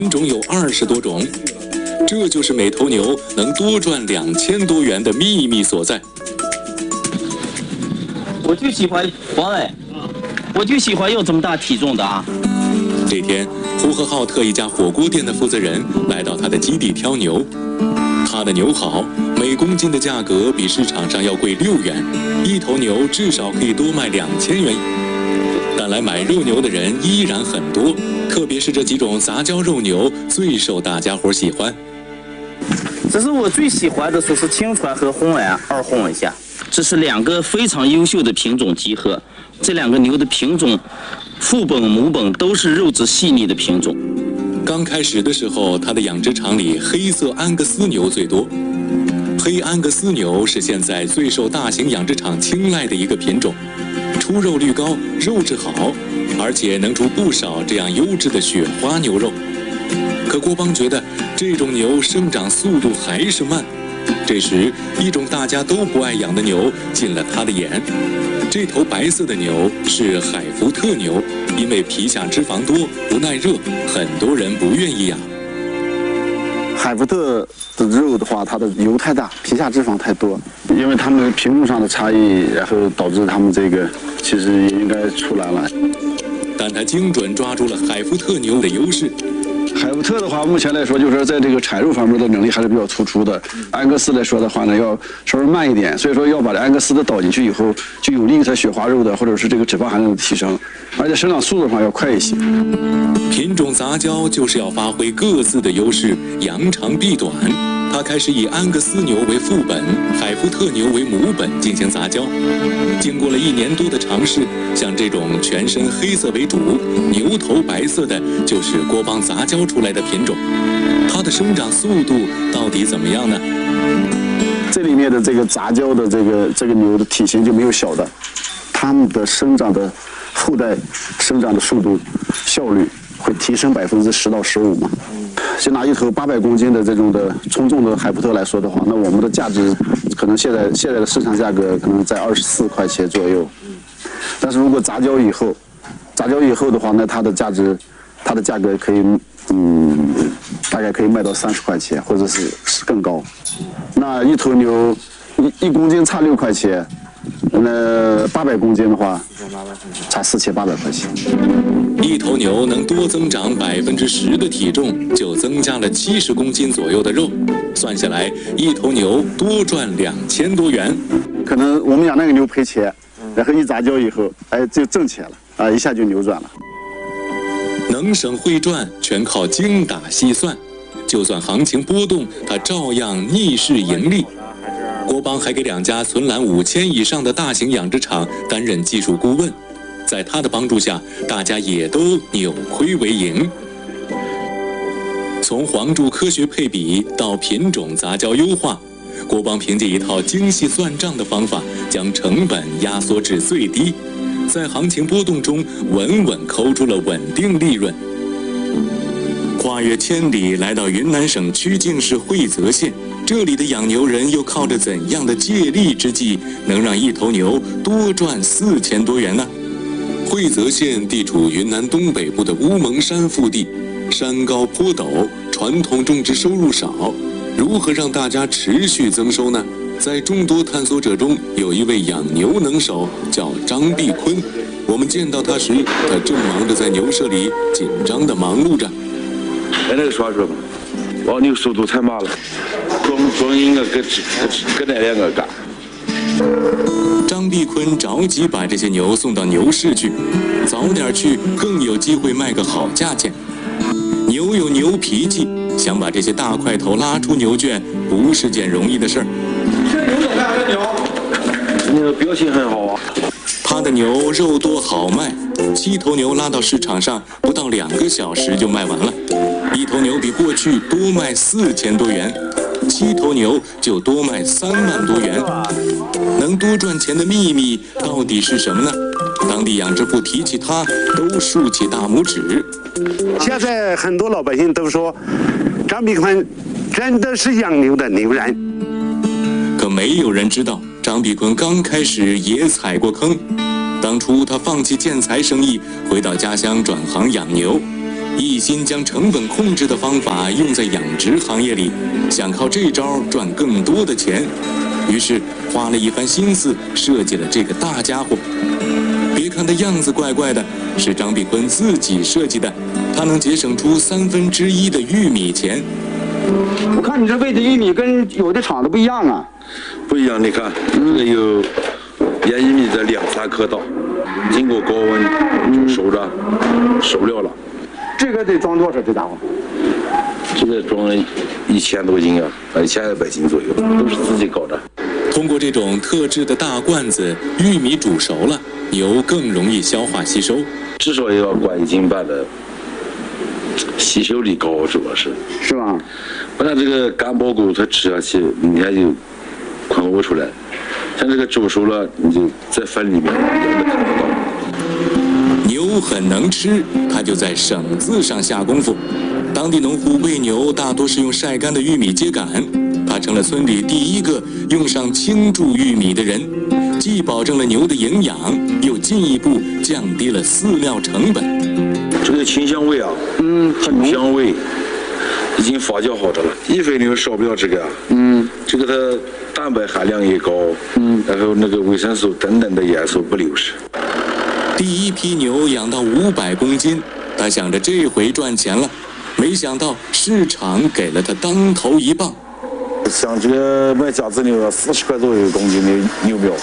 品种有20多种，这就是每头牛能多赚2000多元的秘密所在。 我就喜欢王磊，我就喜欢有这么大体重的啊。 这天，呼和浩特一家火锅店的负责人来到他的基地挑牛。他的牛好，每公斤的价格比市场上要贵6元，一头牛至少可以多卖2000元。但来买肉牛的人依然很多，特别是这几种杂交肉牛最受大家伙喜欢。 这是我最喜欢的，说是青川和红蓝2混一下。这是2个非常优秀的品种集合，这2个牛的品种，父本母本都是肉质细腻的品种。 刚开始的时候，他的养殖场里黑色安格斯牛最多。黑安格斯牛是现在最受大型养殖场青睐的一个品种，出肉率高，肉质好，而且能出不少这样优质的雪花牛肉。可郭邦觉得这种牛生长速度还是慢。这时，一种大家都不爱养的牛进了他的眼。这头白色的牛是海福特牛，因为皮下脂肪多，不耐热，很多人不愿意养。 海福特的肉的话，它的油太大，皮下脂肪太多，因为它们品种上的差异，然后导致它们这个其实也应该出来了。 但他精准抓住了海福特牛的优势。 海福特的话，目前来说就是说在这个产肉方面的能力还是比较突出的。安格斯来说的话呢，要稍微慢一点，所以说要把这安格斯的导进去以后，就有利于它雪花肉的或者是这个脂肪含量的提升，而且生长速度上要快一些。 品种杂交就是要发挥各自的优势，扬长避短。他开始以安格斯牛为副本，海福特牛为母本进行杂交。经过了1年多的尝试，像这种全身黑色为主、牛头白色的，就是郭邦杂交出来的品种。它的生长速度到底怎么样呢？ 这里面的这个杂交的这个牛的体型就没有小的，它们的生长的后代生长的速度效率会提升10%到15%嘛。就拿一头800公斤的这种的从重的海福特来说的话，那我们的价值可能现在的市场价格可能在24块钱左右。但是如果杂交以后的话，那它的价格可以大概可以卖到30块钱，或者是更高。那一头牛1公斤差6块钱，那800公斤的话差4800块钱。 一头牛能多增长10%的体重，就增加了70公斤左右的肉。算下来，一头牛多赚2000多元。 可能我们养那个牛赔钱，然后一杂交以后，哎，就挣钱了啊，一下就扭转了。 能省会赚，全靠精打细算。就算行情波动，他照样逆势盈利。郭邦还给2家存栏5000以上的大型养殖场担任技术顾问。在他的帮助下，大家也都扭亏为盈。从黄注科学配比到品种杂交优化，郭邦凭借一套精细算账的方法，将成本压缩至最低，在行情波动中稳稳抠出了稳定利润。跨越千里来到云南省曲靖市惠泽县，这里的养牛人又靠着怎样的借力之计，能让一头牛多赚4000多元呢？惠泽县地处云南东北部的乌蒙山腹地，山高坡陡，传统种植收入少，如何让大家持续增收呢？在众多探索者中，有一位养牛能手，叫张碧坤。我们见到他时，他正忙着在牛舍里紧张地忙碌着。 那个说吧，黄牛速度太慢了，总应该跟那2个干。 张碧坤着急把这些牛送到牛市去，早点去更有机会卖个好价钱。牛有牛脾气，想把这些大块头拉出牛圈，不是件容易的事儿。 这牛怎么样？这牛表现很好啊。 他的牛肉多好卖，7头牛拉到市场上不到2个小时就卖完了，一头牛比过去多卖4000多元，7头牛就多卖3万多元。能多赚钱的秘密到底是什么呢？当地养殖户提起它，都竖起大拇指。 现在很多老百姓都说，张碧坤真的是养牛的牛人。 可没有人知道，张碧坤刚开始也踩过坑。当初他放弃建材生意，回到家乡转行养牛。 一心将成本控制的方法用在养殖行业里，想靠这招赚更多的钱，于是花了一番心思设计了这个大家伙。别看它样子怪怪的，是张碧坤自己设计的，它能节省出1/3的玉米钱。 我看你这喂的玉米跟有的厂子不一样啊。 不一样，你看这个有盐玉米的2、3颗到，经过高温就熟了了。 这个得装多少？这家伙？ 这个装1000多斤啊，1200斤左右，都是自己搞的。 通过这种特制的大罐子，玉米煮熟了，牛更容易消化吸收。 至少也要灌1斤半的，吸收力高，主要是吧？ 不然这个干包谷它吃下去，明天就快不出来。像这个煮熟了，你就在粪里面一样的看得到。 牛很能吃，它就在省字上下功夫。当地农户喂牛大多是用晒干的玉米秸秆，他成了村里第一个用上青贮玉米的人，既保证了牛的营养，又进一步降低了饲料成本。 这个清香味啊，很浓，香味已经发酵好的了。一肥牛少不了这个啊，这个它蛋白含量也高，然后那个维生素等等的元素不流失。 第一批牛养到500公斤，他想着这回赚钱了，没想到市场给了他当头一棒。 像这个卖家子牛40块左右1公斤的牛苗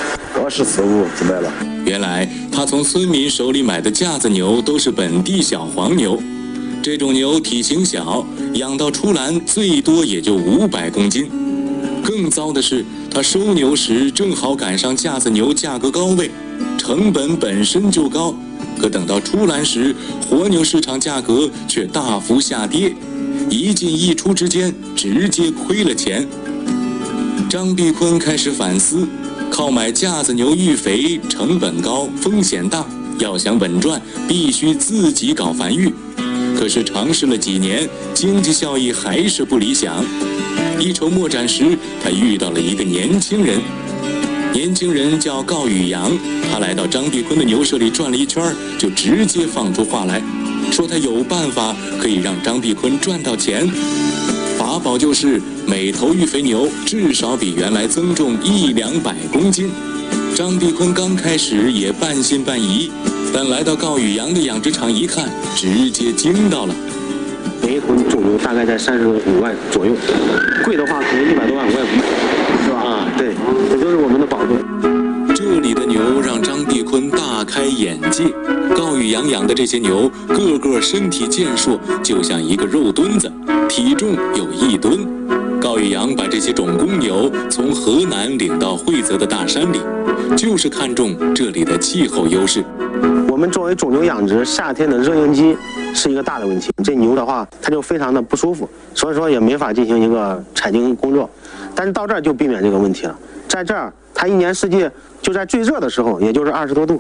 ，24.5就卖了。 原来他从村民手里买的架子牛都是本地小黄牛，这种牛体型小，养到出栏最多也就500公斤。更糟的是，他收牛时正好赶上架子牛价格高位，成本本身就高，可等到出栏时，活牛市场价格却大幅下跌，一进一出之间直接亏了钱。张碧坤开始反思，靠买架子牛育肥成本高，风险大，要想稳赚，必须自己搞繁育。可是尝试了几年，经济效益还是不理想。一筹莫展时，他遇到了一个年轻人。年轻人叫高宇阳，他来到张碧坤的牛舍里转了一圈，就直接放出话来，说他有办法可以让张碧坤赚到钱。法宝就是每头育肥牛至少比原来增重100-200公斤。张碧坤刚开始也半信半疑，但来到高宇阳的养殖场一看，直接惊到了。 每一头种牛大概在35万左右，贵的话可能100多万我也不卖，是吧？啊，对，这都是我们的宝贝。 这里的牛让张碧坤大开眼界，高宇阳养的这些牛个个身体健硕，就像一个肉墩子，体重有1吨。高宇阳把这些种公牛从河南领到惠泽的大山里，就是看中这里的气候优势。 我们作为种牛养殖，夏天的热应激是一个大的问题。这牛的话，它就非常的不舒服，所以说也没法进行一个采精工作。但是到这儿就避免这个问题了，在这儿它一年四季就在最热的时候，也就是20多度。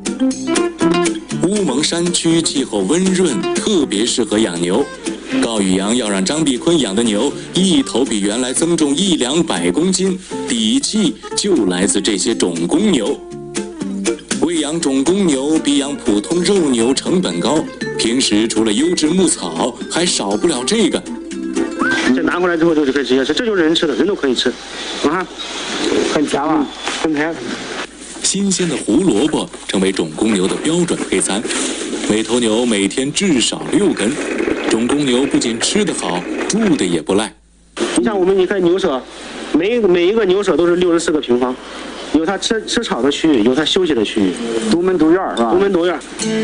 乌蒙山区气候温润，特别适合养牛。高宇阳要让张碧坤养的牛一头比原来增重100-200公斤，底气就来自这些种公牛。喂养种公牛比养普通肉牛成本高，平时除了优质牧草，还少不了这个。 这拿过来之后就可以直接吃，这就是人吃的，人都可以吃。啊，很甜吧？很甜。 新鲜的胡萝卜成为种公牛的标准配餐，每头牛每天至少6根。种公牛不仅吃得好，住的也不赖。 你像我们，你看牛舍，每一个牛舍都是64个平方。有它吃草的区域，有它休息的区域， 独门独院是吧？ 独门独院。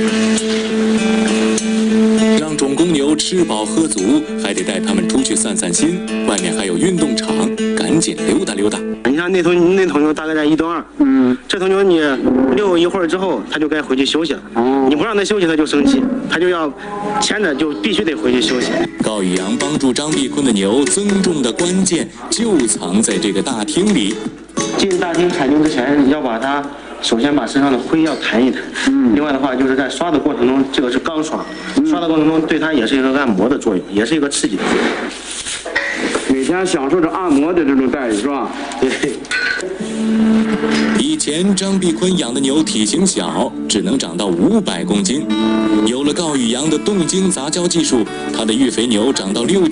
让种公牛吃饱喝足，还得带它们出去散散心。外面还有运动场，赶紧溜达溜达。 你像那头牛大概在1吨2，这头牛你遛一会儿之后，它就该回去休息了。你不让它休息，它就生气，它就要牵着就必须得回去休息。 高宇阳帮助张碧坤的牛增重的关键就藏在这个大厅里。 进大厅采牛之前，要把它首先把身上的灰要弹一弹。另外的话，就是在刷的过程中，这个是钢刷，刷的过程中对它也是一个按摩的作用，也是一个刺激的作用。 每天享受着按摩的这种待遇是吧？ 对。 以前张碧坤养的牛体型小，只能长到500公斤。有了高宇阳的动精杂交技术，他的育肥牛长到6